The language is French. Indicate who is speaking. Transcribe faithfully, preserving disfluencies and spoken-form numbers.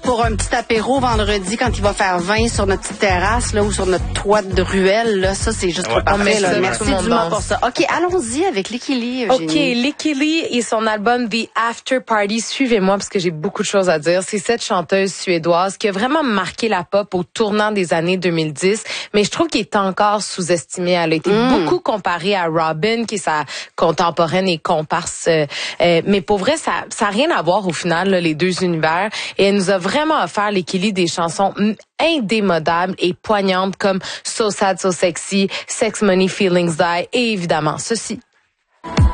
Speaker 1: pour un petit apéro vendredi quand il va faire vingt sur notre petite terrasse là, ou sur notre toit de ruelle. Là, ça, c'est juste
Speaker 2: Ouais.
Speaker 1: parfait. Là.
Speaker 3: Ça,
Speaker 1: Merci Dumas pour ça. OK, allons-y avec Licky Lee, Eugénie.
Speaker 3: OK, Licky Lee et son album The After Party. Suivez-moi parce que j'ai beaucoup de choses à dire. C'est cette chanteuse suédoise qui a vraiment marqué la pop au tournant des années deux mille dix, mais je trouve qu'elle est encore sous-estimée. Elle a été mm. beaucoup comparée à Robyn, qui est sa contemporaine et comparse. Euh, euh, mais pour vrai, ça ça a rien à voir au final, là, les deux univers. Et elle nous a vraiment offert, Licky Lee, des chansons indémodables et poignantes comme So Sad, So Sexy, Sex, Money, Feelings Die et évidemment ceci.